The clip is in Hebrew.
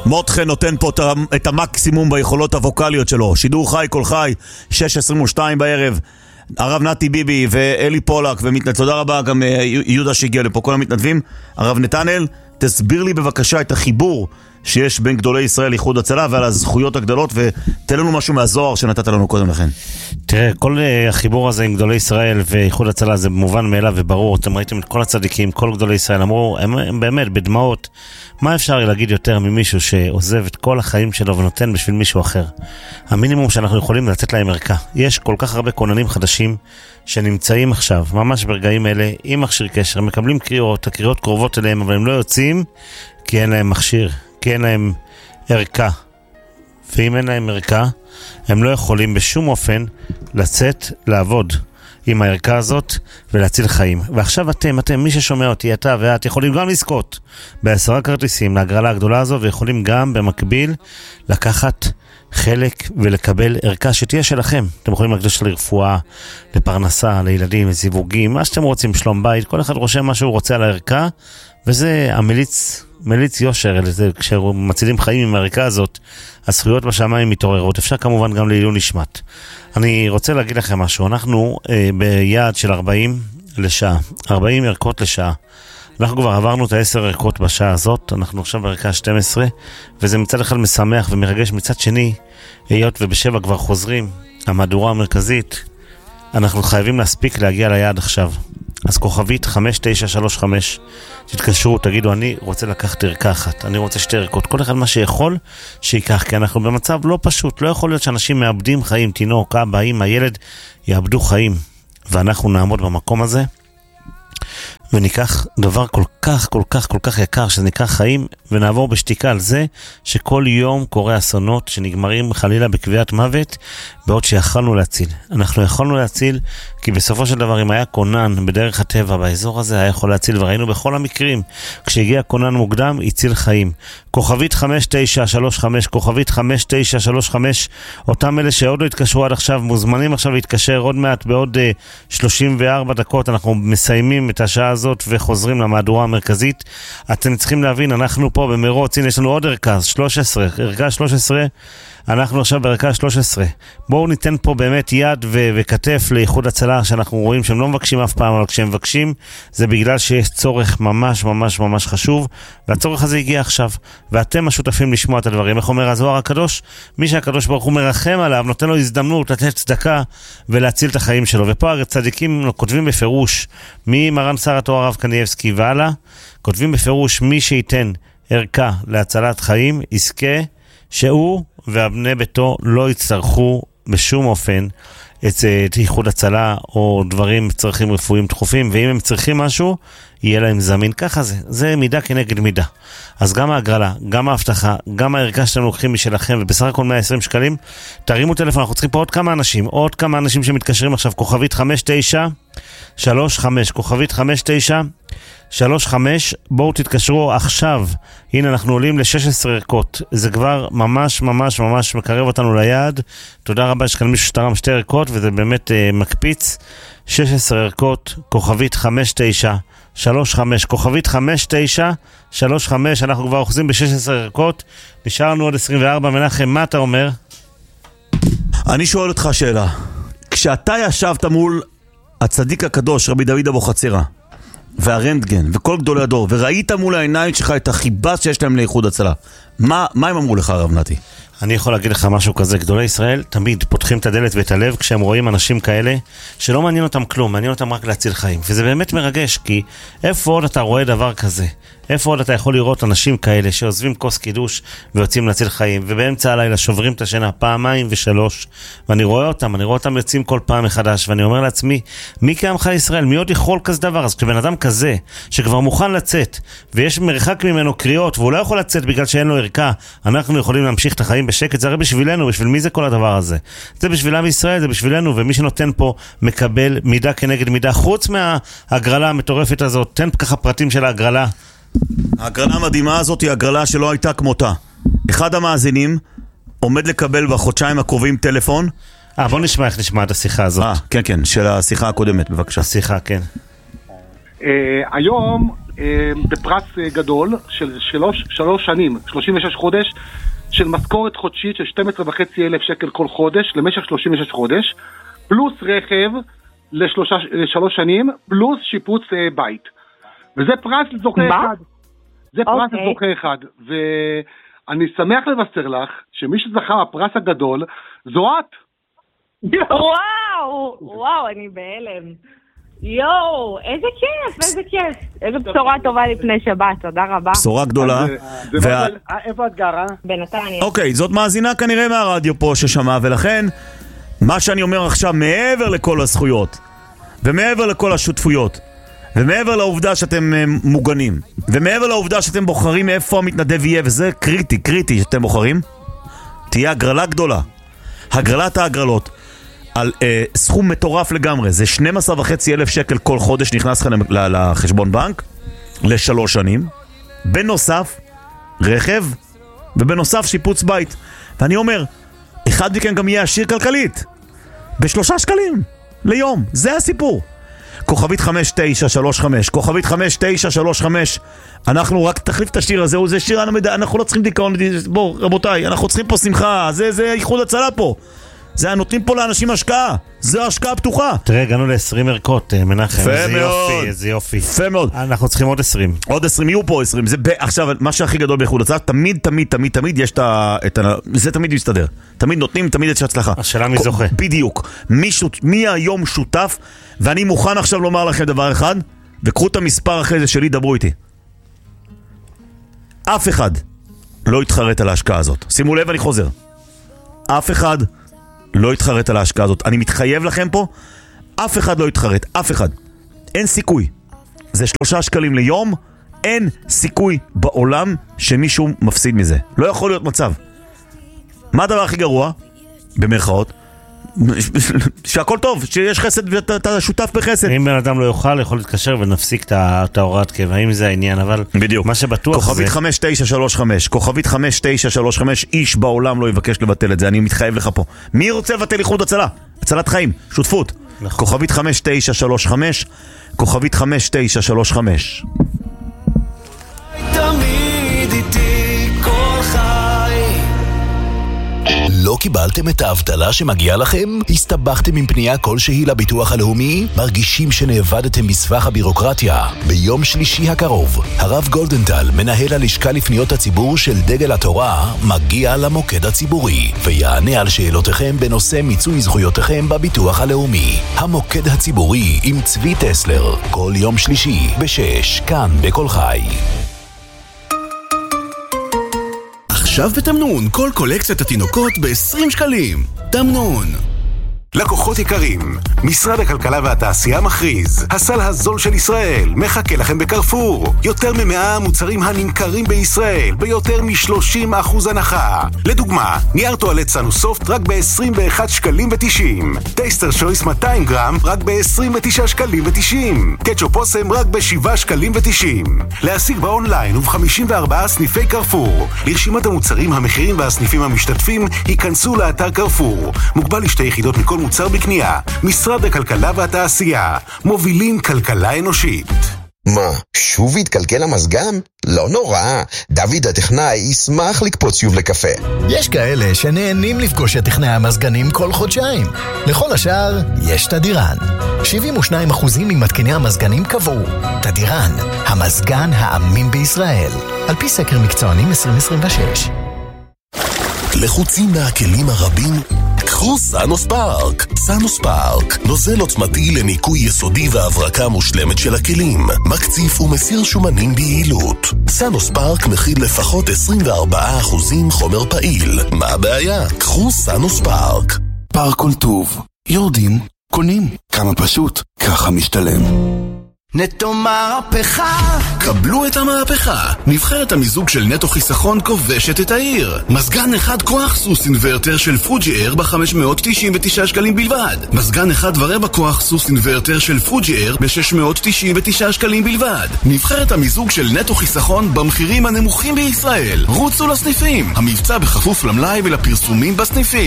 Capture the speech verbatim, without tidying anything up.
מותחן נותן פה את המקסימום ביכולות הווקליות שלו. שידור חי, כל חי, שש עשרים ושתיים בערב. הרב נתי ביבי ואלי פולק ומתנדב, תודה רבה גם יהודה שהגיע לפה, כל המתנדבים. הרב נתנאל, תסביר לי בבקשה את החיבור שיש בין גדולי ישראל איחוד הצלה ועל הזכויות הגדולות, ותן לנו משהו מהזוהר שנתת לנו קודם לכן. תראה, כל החיבור הזה עם גדולי ישראל ואיחוד הצלה זה מובן מאליו וברור. אתם ראיתם את כל הצדיקים, כל גדולי ישראל אמרו, הם, הם באמת בדמעות, מה אפשר להגיד יותר ממישהו שעוזב את כל החיים שלו ונותן בשביל מישהו אחר? המינימום שאנחנו יכולים לתת להם ערכה. יש כל כך הרבה כוננים חדשים שנמצאים עכשיו, ממש ברגעים אלה, עם מכשיר קשר, מקבלים קריאות, הקריאות קרובות אליהם, אבל הם לא יוצאים כי אין להם מכשיר, כי אין להם ערכה. ואם אין להם ערכה, הם לא יכולים בשום אופן לצאת לעבוד עם הערכה הזאת ולהציל חיים. ועכשיו אתם, אתם, מי ששומע אותי, אתה ואת, יכולים גם לזכות בעשרה כרטיסים להגרלה הגדולה הזו, ויכולים גם במקביל לקחת חלק ולקבל ערכה שתהיה שלכם. אתם יכולים להקדיש לרפואה, לפרנסה, לילדים, לזיווגים, מה שאתם רוצים, שלום בית, כל אחד רושם מה שהוא רוצה על הערכה, וזה המליץ, מליץ יושר, כשמצילים חיים עם הערכה הזאת, הזכויות בשמיים מתעוררות. אפשר כמובן גם לעילוי נשמת. אני רוצה להגיד לכם משהו, אנחנו אה, ביעד של ארבעים לשעה, ארבעים ערכות לשעה. אנחנו כבר עברנו את ה-עשר ערכות בשעה הזאת, אנחנו עכשיו בערכה שתים עשרה, וזה מצד אחד משמח ומרגש. מצד שני, היות ובשבע כבר חוזרים, המהדורה המרכזית, אנחנו חייבים להספיק להגיע ליעד עכשיו. אז כוכבית חמש תשע שלוש חמש, תתקשרו, תגידו, אני רוצה לקחת ערכה אחת, אני רוצה שתי ערכות, כל אחד מה שיכול שיקח, כי אנחנו במצב לא פשוט. לא יכול להיות שאנשים מאבדים חיים, תינוק, אבא, אמא, ילד, יאבדו חיים, ואנחנו נעמוד במקום הזה וניקח דבר כל כך כל כך כל כך יקר שזה נקרא חיים, ונעבור בשתיקה על זה שכל יום קורה אסונות שנגמרים חלילה בקביעת מוות, בעוד שיכולנו להציל. אנחנו יכולנו להציל כי בסופו של דבר אם היה קונן בדרך הטבע באזור הזה היה יכול להציל, וראינו בכל המקרים כשהגיע קונן מוקדם הציל חיים. כוכבית חמש תשע שלוש חמש, כוכבית חמש תשע שלוש חמש. אותם אלה שעוד לא התקשרו עד עכשיו מוזמנים עכשיו להתקשר עוד מעט. בעוד uh, שלושים וארבע דקות אנחנו מסיימים את השעה הזאת וחוזרים למהדורה המרכזית. אתם צריכים להבין, אנחנו פה במרוץ, הנה יש לנו עוד ערכה שלוש עשרה, ערכה שלוש עשרה, אנחנו עכשיו בערכה שלוש עשרה. בואו ניתן פה באמת יד ו- וכתף לאיחוד הצלה, שאנחנו רואים שהם לא מבקשים אף פעם, אבל כשהם מבקשים זה בגלל שיש צורך ממש ממש ממש חשוב, והצורך הזה הגיע עכשיו, ואתם השותפים לשמוע את הדברים. איך אומר הזוהר הקדוש? מי שהקדוש ברוך הוא מרחם עליו, נותן לו הזדמנות לתת צדקה ולהציל את החיים שלו. ופה הצדיקים כותבים בפירוש, ממרן שר התורה הרב קניאבסקי והלאה, כותבים בפירוש, מי שייתן ערכה להצלת חיים יזכה שהוא והבני ביתו לא יצטרכו בשום אופן את, את איחוד הצלה או דברים, צרכים רפואיים דחופים, ואם הם צריכים משהו יהיה להם זמין. ככה זה, זה מידה כנגד מידה. אז גם ההגרלה, גם ההבטחה, גם הערכה שאתם לוקחים משלכם, ובסך הכל מאה ועשרים שקלים, תרימו טלפון, אנחנו צריכים פה עוד כמה אנשים, עוד כמה אנשים שמתקשרים עכשיו. כוכבית חמש תשע שלוש חמש, כוכבית חמש תשע שלוש חמש, בואו תתקשרו עכשיו. הנה אנחנו עולים ל-שש עשרה ערכות, זה כבר ממש ממש ממש מקרב אותנו ליעד. תודה רבה, יש כאן מישהו שתרם שתי ערכות וזה באמת uh, מקפיץ. שש עשרה ערכות, כוכבית חמש תשע שלוש חמש, כוכבית חמש תשע שלוש חמש. אנחנו כבר אוחזים ב-שש עשרה ערכות, נשארנו עוד עשרים וארבע. מנחם, מה אתה אומר? אני שואל אותך שאלה, כשאתה ישבת מול הצדיק הקדוש רבי דוד אבוחצירא והרנטגן וכל גדולי הדור, וראית מול העיניים שלך את החיבה שיש להם לאיחוד הצלה, מה, מה הם אמרו לך, הרב נתי? אני יכול להגיד לך משהו כזה, גדולי ישראל תמיד פותחים את הדלת ואת הלב כשהם רואים אנשים כאלה שלא מעניין אותם כלום, מעניין אותם רק להציל חיים. וזה באמת מרגש, כי איפה עוד אתה רואה דבר כזה? איפה עוד אתה יכול לראות אנשים כאלה שעוזבים כוס קידוש ויוצאים להציל חיים, ובאמצע הלילה שוברים את השינה פעמיים ושלוש, ואני רואה אותם, אני רואה אותם יוצאים כל פעם מחדש, ואני אומר לעצמי, מי כעמך ישראל? מי עוד יכול כזה דבר? אז כשבן אדם כזה, שכבר מוכן לצאת, ויש מרחק ממנו קריאות, והוא לא יכול לצאת בגלל שאין לו ערכה, אנחנו יכולים להמשיך את החיים בשקט. זה הרי בשבילנו, בשביל מי זה כל הדבר הזה? זה בשביל עם ישראל, זה בשבילנו, ומי שנותן פה מקבל מידה כנגד מידה. חוץ מההגרלה המטורפת הזאת, תן ככה פרטים של ההגרלה. ההגרלה המדהימה הזאת היא הגרלה שלא הייתה כמותה. אחד המאזינים עומד לקבל בחודשיים הקרובים טלפון. אה, בוא נשמע איך נשמע את השיחה הזאת. אה, כן, כן, של השיחה הקודמת, בבקשה. השיחה, כן. היום בפרס גדול של שלוש, שלוש שנים, שלושים ושש חודש, של משכורת חודשית של שתים עשרה וחצי אלף שקל כל חודש, למשך שלושים ושש חודש, פלוס רכב לשלוש שנים, פלוס שיפוץ בית. וזה פרס לזוכה אחד. זה פרס לזוכה אחד. ואני שמח לבשר לך, שמי שזכה הפרס הגדול, זו את. וואו, וואו, אני בהלם. יואו, איזה כיף, איזה כיף. איזה בשורה טובה לפני שבת, תודה רבה. בשורה גדולה. איפה את גרה? בנתניה. אוקיי, זאת מאזינה כנראה מהרדיו פה ששמע, ולכן מה שאני אומר עכשיו, מעבר לכל הזכויות, ומעבר לכל השותפויות, ומעבר לעובדה שאתם מוגנים, ומעבר לעובדה שאתם בוחרים איפה המתנדב יהיה, וזה קריטי, קריטי שאתם בוחרים, תהיה הגרלה גדולה. הגרלת ההגרלות על אה, סכום מטורף לגמרי, זה שנים עשר וחצי אלף שקל כל חודש נכנס לכם לחשבון בנק לשלוש שנים, בנוסף רכב, ובנוסף שיפוץ בית. ואני אומר, אחד מכן גם יהיה עשיר כלכלית בשלושה שקלים ליום, זה הסיפור. כוכבית חמש תשע שלוש חמש, כוכבית חמש תשע שלוש חמש. אנחנו רק תחליף את השיר הזה, זה שיר, אנחנו לא צריכים דיכאון. בואו רבותיי, אנחנו צריכים פה שמחה, זה, זה איחוד הצלה פה, זה נותנים פה לאנשים השקעה, זה השקעה פתוחה. תראה, הגענו ל-עשרים ערכות, מנחם, איזה מאוד. יופי, איזה יופי. יפה מאוד. אנחנו צריכים עוד עשרים. עוד עשרים, יהיו פה עשרים. זה ב... עכשיו, מה שהכי גדול באיחוד הצלה, תמיד, תמיד, תמיד, תמיד יש את ה... זה תמיד מסתדר. תמיד נותנים, תמיד יש הצלחה. השאלה מי זוכה. בדיוק. מי, שות... מי היום שותף, ואני מוכן עכשיו לומר לכם דבר אחד, וקחו את המספר אחרי זה שלי, דברו איתי. אף אחד לא יתחרט על ההשקעה הזאת. שימו לב, אני חוזר. אף אחד לא יתחרט על ההשקעה הזאת. אני מתחייב לכם פה, אף אחד לא יתחרט, אף אחד. אין סיכוי. זה שלושה שקלים ליום, אין סיכוי בעולם שמישהו מפסיד מזה. לא יכול להיות מצב. מה הדבר הכי גרוע? במרכאות. שהכל טוב, שיש חסד ואתה שותף בחסד. אם בן אדם לא יוכל, יכול להתקשר ונפסיק את ההוראת קבע, אם זה העניין, אבל בדיוק. מה שבטוח זה... כוכבית חמש תשע שלוש חמש, כוכבית חמש תשע שלוש חמש, איש בעולם לא יבקש לבטל את זה, אני מתחייב לך פה. מי רוצה לבטל איחוד הצלה? הצלת חיים, שותפות. נכון. כוכבית חמש תשע שלוש חמש, כוכבית חמש תשע שלוש חמש. תמיד איתי כל חי. לא קיבלתם את האבטלה שמגיעה לכם? הסתבכתם עם פנייה כלשהי לביטוח הלאומי? מרגישים שנאבדתם בסבך הבירוקרטיה? ביום שלישי הקרוב, הרב גולדנטל, מנהל הלשכה לפניות הציבור של דגל התורה, מגיע למוקד הציבורי ויענה על שאלותיכם בנושא מיצוי זכויותיכם בביטוח הלאומי. המוקד הציבורי עם צבי טסלר, כל יום שלישי בשש, כאן בכל חי. עכשיו בתמנון, כל קולקציית התינוקות ב-עשרים שקלים. תמנון. לקוחות יקרים, משרד הכלכלה והתעשייה מכריז, הסל הזול של ישראל מחכה לכם בקרפור. יותר ממאה מוצרים הנמכרים בישראל ביותר מ-שלושים אחוז הנחה. לדוגמה, נייר טואלט סנוסופט רק ב-עשרים ואחד שקלים ותשעים, טייסטר שויס מאתיים גרם רק ב-עשרים ותשעה שקלים ותשעים, קטשופ אוסם רק ב-שבעה שקלים ותשעים. להשיג באונליין וב-חמישים וארבעה סניפי קרפור. לרשימת המוצרים, המחירים והסניפים המשתתפים ייכנסו לאתר קרפור. מוגבל לשתי יחידות מכל מוצר בקנייה. משרד הכלכלה והתעשייה, מובילים כלכלה אנושית. מה, שוב התקלקל המזגן? לא נורא, דוד הטכנאי ישמח לקפוץ שוב לקפה. יש כאלה שנהנים לפגוש את טכנאי המזגנים כל חודשיים. לכל השאר יש תדירן. שבעים ושניים אחוז ממתקני המזגנים קבעו. תדירן, המזגן האמין בישראל. על פי סקר מקצוענים עשרים עשרים ושש. לחוצים מהכלים הרבים? קחו סאנוס פארק. סאנוס פארק, נוזל עוצמתי לניקוי יסודי והברקה מושלמת של הכלים, מקציף ומסיר שומנים ביעילות. סאנוס פארק מכיל לפחות עשרים וארבעה אחוז חומר פעיל. מה הבעיה? קחו סאנוס פארק. פארק כל טוב, יורדים, קונים. כמה פשוט, ככה משתלם. נטו מהפכה. קבלו את המהפכה. נבחרת המיזוג של נטו חיסכון כובשת את העיר. מזגן אחד כוח סוס אינוורטר של פוג'י אייר ב-חמש מאות תשעים ותשעה שקלים בלבד. מזגן אחד ורבע כוח סוס אינוורטר של פוג'י אייר ב-שש מאות תשעים ותשעה שקלים בלבד. נבחרת המיזוג של נטו חיסכון במחירים הנמוכים בישראל. רוצו לסניפים. המבצע בכפוף למלאי ולפרסומים בסניפים.